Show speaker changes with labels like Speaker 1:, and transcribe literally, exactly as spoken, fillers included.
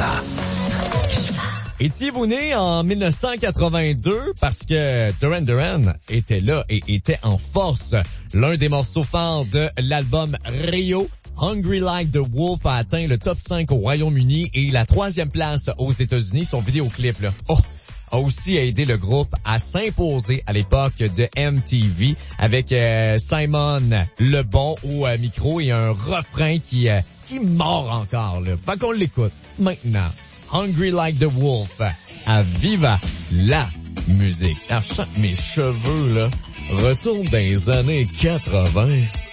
Speaker 1: Viva.
Speaker 2: Étiez-vous né en dix-neuf cent quatre-vingt-deux parce que Duran Duran était là et était en force. L'un des morceaux forts de l'album Rio, Hungry Like the Wolf, a atteint le top cinq au Royaume-Uni et la troisième place aux États-Unis. Son vidéoclip, là, oh, a aussi aidé le groupe à s'imposer à l'époque de M T V avec euh, Simon Le Bon au euh, micro et un refrain qui euh, qui mord encore, là. Fait qu'on l'écoute maintenant. Hungry Like the Wolf à Viva la musique. Alors, je sens que mes cheveux, là, retournent dans les années quatre-vingts.